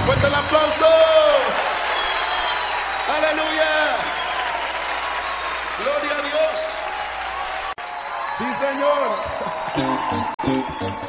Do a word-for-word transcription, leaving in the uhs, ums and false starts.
Fuerte el aplauso. Aleluya. Gloria a Dios. Sí, Señor.